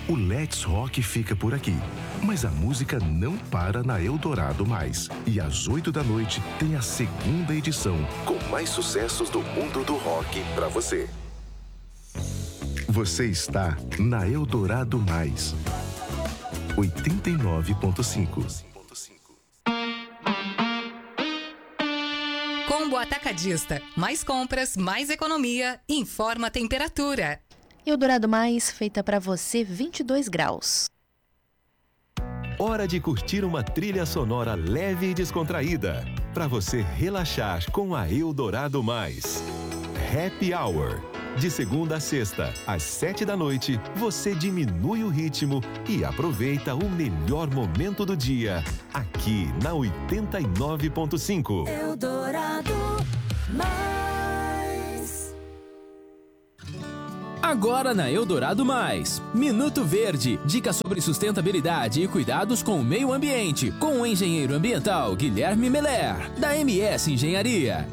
O Let's Rock fica por aqui. Mas a música não para na Eldorado Mais. E às 8 da noite tem a segunda edição, com mais sucessos do mundo do rock pra você. Você está na Eldorado Mais. 89.5. Combo Atacadista. Mais compras, mais economia. Informa a temperatura. Eldorado Mais, feita para você, 22 graus. Hora de curtir uma trilha sonora leve e descontraída. Para você relaxar com a Eldorado Mais. Happy Hour. De segunda a sexta, às 7 da noite, você diminui o ritmo e aproveita o melhor momento do dia. Aqui na 89.5. Eldorado Mais. Agora na Eldorado Mais, Minuto Verde, dicas sobre sustentabilidade e cuidados com o meio ambiente, com o engenheiro ambiental Guilherme Meller, da MS Engenharia.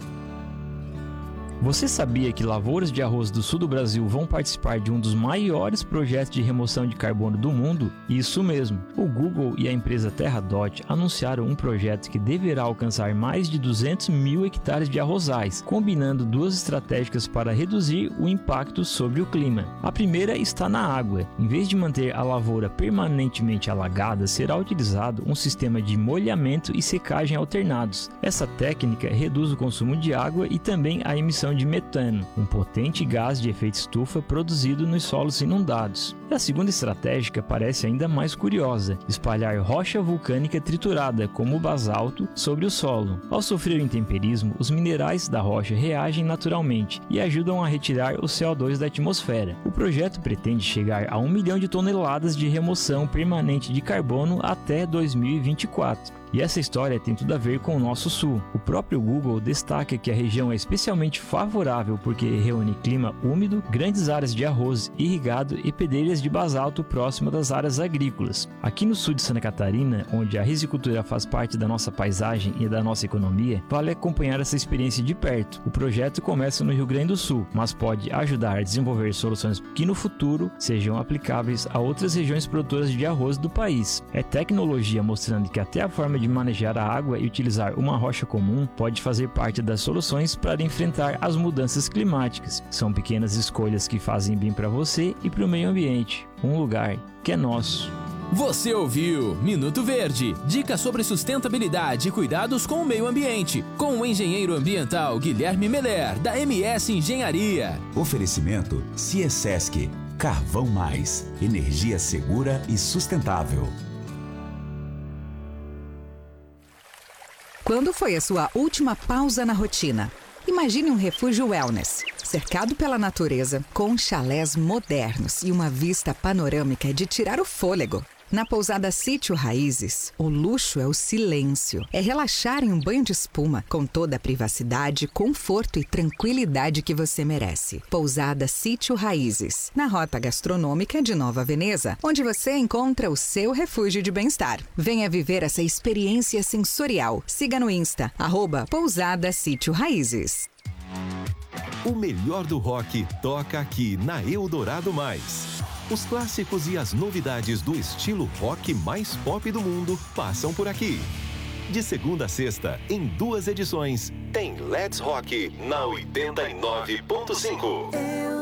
Você sabia que lavouras de arroz do sul do Brasil vão participar de um dos maiores projetos de remoção de carbono do mundo? Isso mesmo! O Google e a empresa TerraDot anunciaram um projeto que deverá alcançar mais de 200 mil hectares de arrozais, combinando duas estratégicas para reduzir o impacto sobre o clima. A primeira está na água. Em vez de manter a lavoura permanentemente alagada, será utilizado um sistema de molhamento e secagem alternados. Essa técnica reduz o consumo de água e também a emissão de metano, um potente gás de efeito estufa produzido nos solos inundados. E a segunda estratégia parece ainda mais curiosa: espalhar rocha vulcânica triturada, como o basalto, sobre o solo. Ao sofrer o intemperismo, os minerais da rocha reagem naturalmente e ajudam a retirar o CO2 da atmosfera. O projeto pretende chegar a 1 milhão de toneladas de remoção permanente de carbono até 2024. E essa história tem tudo a ver com o nosso sul. O próprio Google destaca que a região é especialmente favorável porque reúne clima úmido, grandes áreas de arroz irrigado e pedreiras de basalto próximo das áreas agrícolas. Aqui no sul de Santa Catarina, onde a risicultura faz parte da nossa paisagem e da nossa economia, vale acompanhar essa experiência de perto. O projeto começa no Rio Grande do Sul, mas pode ajudar a desenvolver soluções que no futuro sejam aplicáveis a outras regiões produtoras de arroz do país. É tecnologia mostrando que até a forma de manejar a água e utilizar uma rocha comum pode fazer parte das soluções para enfrentar as mudanças climáticas. São pequenas escolhas que fazem bem para você e para o meio ambiente, um lugar que é nosso. Você ouviu Minuto Verde, dicas sobre sustentabilidade e cuidados com o meio ambiente, com o engenheiro ambiental Guilherme Meller, da MS Engenharia. Oferecimento Ciesesc, Carvão Mais, energia segura e sustentável. Quando foi a sua última pausa na rotina? Imagine um refúgio wellness, cercado pela natureza, com chalés modernos e uma vista panorâmica de tirar o fôlego. Na pousada Sítio Raízes, o luxo é o silêncio. É relaxar em um banho de espuma, com toda a privacidade, conforto e tranquilidade que você merece. Pousada Sítio Raízes, na rota gastronômica de Nova Veneza, onde você encontra o seu refúgio de bem-estar. Venha viver essa experiência sensorial. Siga no Insta, @Pousada Sítio Raízes. O melhor do rock toca aqui na Eldorado Mais. Os clássicos e as novidades do estilo rock mais pop do mundo passam por aqui. De segunda a sexta, em 2 edições, tem Let's Rock na 89.5.